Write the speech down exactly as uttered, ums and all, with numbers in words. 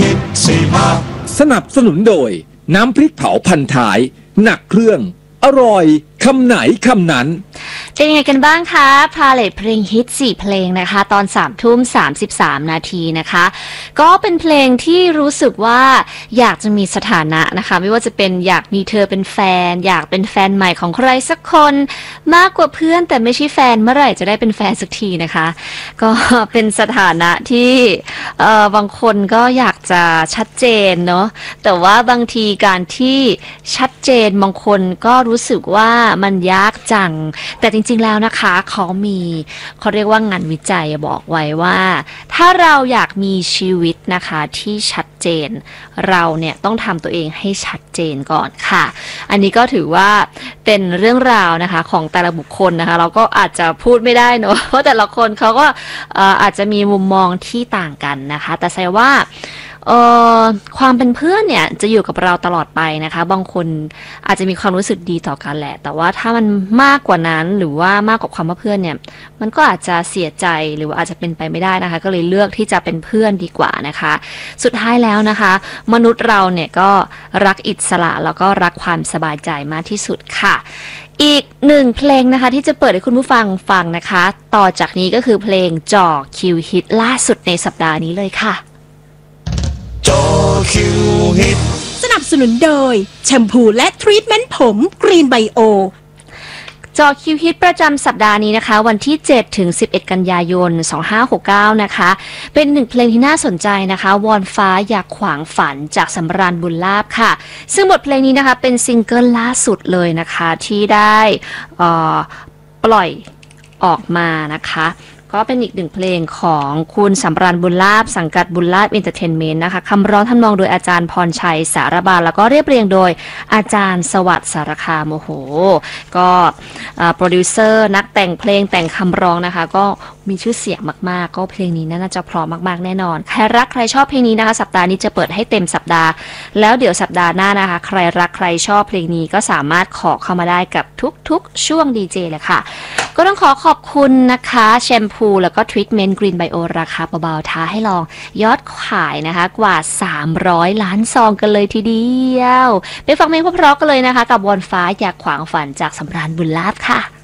ฮิตสี่ห้าสนับสนุนโดยน้ำพริกเผาพันท้ายหนักเครื่องอร่อยคำไหนคำนั้นเป็นยังไงกันบ้างคะพาเลทเพลงฮิตสี่เพลงนะคะตอนสามทุ่มสามสิบสามนาทีนะคะก็เป็นเพลงที่รู้สึกว่าอยากจะมีสถานะนะคะไม่ว่าจะเป็นอยากมีเธอเป็นแฟนอยากเป็นแฟนใหม่ของใครสักคนมากกว่าเพื่อนแต่ไม่ใช่แฟนเมื่อไหร่จะได้เป็นแฟนสักทีนะคะก็เป็นสถานะที่เอ่อบางคนก็อยากจะชัดเจนเนาะแต่ว่าบางทีการที่ชัดเจนบางคนก็รู้สึกว่ามันยากจังแต่จริงๆแล้วนะคะเขามีเขาเรียกว่างานวิจัยบอกไว้ว่าถ้าเราอยากมีชีวิตนะคะที่ชัดเจนเราเนี่ยต้องทำตัวเองให้ชัดเจนก่อนค่ะอันนี้ก็ถือว่าเป็นเรื่องราวนะคะของแต่ละบุคคลนะคะเราก็อาจจะพูดไม่ได้เนอะเพราะแต่ละคนเขาก็อาจจะมีมุมมองที่ต่างกันนะคะแต่แสดงว่าเอ่อความเป็นเพื่อนเนี่ยจะอยู่กับเราตลอดไปนะคะบางคนอาจจะมีความรู้สึกดีต่อกันแหละแต่ว่าถ้ามันมากกว่านั้นหรือว่ามากกว่าความว่าเพื่อนเนี่ยมันก็อาจจะเสียใจหรือว่าอาจจะเป็นไปไม่ได้นะคะก็เลยเลือกที่จะเป็นเพื่อนดีกว่านะคะสุดท้ายแล้วนะคะมนุษย์เราเนี่ยก็รักอิสระแล้วก็รักความสบายใจมากที่สุดค่ะอีกหนึ่งเพลงนะคะที่จะเปิดให้คุณผู้ฟังฟังนะคะต่อจากนี้ก็คือเพลงจ่อคิวฮิตล่าสุดในสัปดาห์นี้เลยค่ะจอคิวฮิตสนับสนุนโดยแชมพูและทรีทเมนต์ผมกรีนไบโอจอคิวฮิตประจำสัปดาห์นี้นะคะวันที่เจ็ดถึงสิบเอ็ดกันยายนสองพันห้าร้อยหกสิบเก้านะคะเป็นหนึ่งเพลงที่น่าสนใจนะคะวอนฟ้าอยากขวางฝันจากสำราญบุญลาภค่ะซึ่งบทเพลงนี้นะคะเป็นซิงเกิลล่าสุดเลยนะคะที่ได้ปล่อยออกมานะคะก็เป็นอีกหนึ่งเพลงของคุณสำราญบุญลาภสังกัดบุญลาภเอนเตอร์เทนเมนต์นะคะคำร้องทำนองโดยอาจารย์พรชัยสารบาลแล้วก็เรียบเรียงโดยอาจารย์สวัสดิ์สารคามโอ้โหก็โปรดิวเซอร์นักแต่งเพลงแต่งคำร้องนะคะก็มีชื่อเสียงมากๆก็เพลงนี้น่าจะเพราะมากๆแน่นอนใครรักใครชอบเพลงนี้นะคะสัปดาห์นี้จะเปิดให้เต็มสัปดาห์แล้วเดี๋ยวสัปดาห์หน้านะคะใครรักใครชอบเพลงนี้ก็สามารถขอเข้ามาได้กับทุกๆช่วงดีเจเลยค่ะก็ต้องขอขอบคุณนะคะแชมพูแล้วก็ทรีทเมนต์กรีนไบโอราคาเบาๆท้าให้ลองยอดขายนะคะกว่าสามร้อยล้านซองกันเลยทีเดียวไปฟังเพลงเพราะๆกันเลยนะคะกับวอนฟ้าอยากขวางฝันจากสำราญบุญลาภค่ะ